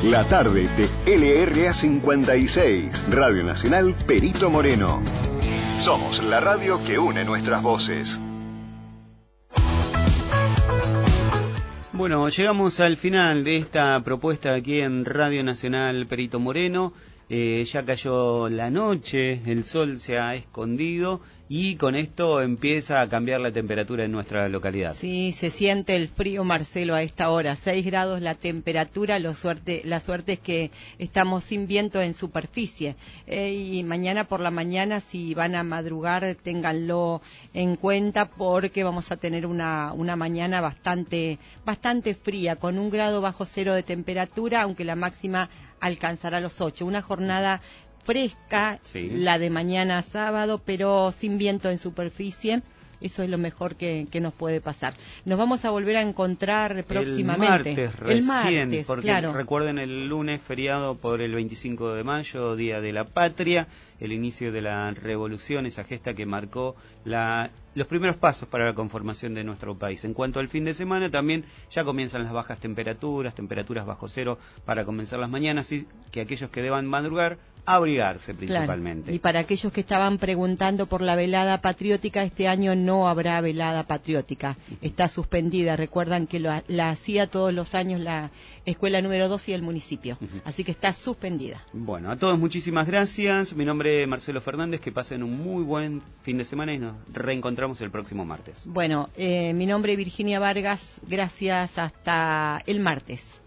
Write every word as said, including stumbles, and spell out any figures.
La tarde de L R A cincuenta y seis, Radio Nacional Perito Moreno. Somos la radio que une nuestras voces. Bueno, llegamos al final de esta propuesta aquí en Radio Nacional Perito Moreno. Eh, ya cayó la noche, el sol se ha escondido y con esto empieza a cambiar la temperatura en nuestra localidad. Sí, se siente el frío, Marcelo, a esta hora. seis grados la temperatura, lo suerte, la suerte es que estamos sin viento en superficie. Eh, y mañana por la mañana, si van a madrugar, ténganlo en cuenta porque vamos a tener una, una mañana bastante, bastante fría, con un grado bajo cero de temperatura, aunque la máxima alcanzará los ocho. Una jornada fresca, sí, la de mañana sábado, pero sin viento en superficie. Eso es lo mejor que, que nos puede pasar. Nos vamos a volver a encontrar próximamente. El martes recién, el martes, porque claro. Recuerden el lunes feriado por el veinticinco de mayo, Día de la Patria, el inicio de la revolución, esa gesta que marcó la, los primeros pasos para la conformación de nuestro país. En cuanto al fin de semana, también ya comienzan las bajas temperaturas, temperaturas bajo cero para comenzar las mañanas, así que aquellos que deban madrugar, abrigarse principalmente. Claro. Y para aquellos que estaban preguntando por la velada patriótica, este año no habrá velada patriótica, está suspendida. Recuerdan que lo, la hacía todos los años la escuela número dos y el municipio, uh-huh. Así que está suspendida. Bueno, a todos muchísimas gracias. Mi nombre es Marcelo Fernández, que pasen un muy buen fin de semana y nos reencontramos el próximo martes. Bueno, eh, mi nombre es Virginia Vargas, gracias, hasta el martes.